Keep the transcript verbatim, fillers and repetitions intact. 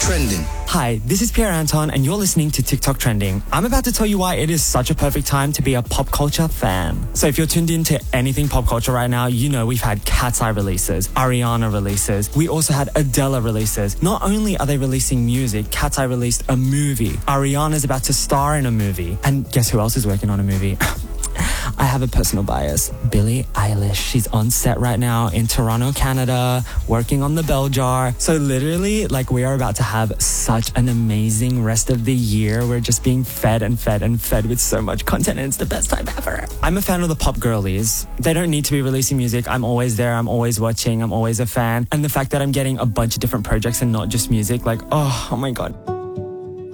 Trending. Hi, this is Pierre Anton and you're listening to TikTok Trending. I'm about to tell you why it is such a perfect time to be a pop culture fan. So if you're tuned into anything pop culture right now, you know we've had Cat's Eye releases, Ariana releases. We also had Adele releases. Not only are they releasing music, Cat's Eye released a movie. Ariana's about to star in a movie. And guess who else is working on a movie? I have a personal bias. Billie Eilish. She's on set right now in Toronto, Canada, working on the Bell Jar. So literally, like, we are about to have such an amazing rest of the year. We're just being fed and fed and fed with so much content, and it's the best time ever. I'm a fan of the pop girlies. They don't need to be releasing music. I'm always there. I'm always watching. I'm always a fan. And the fact that I'm getting a bunch of different projects and not just music, like, oh, oh my God.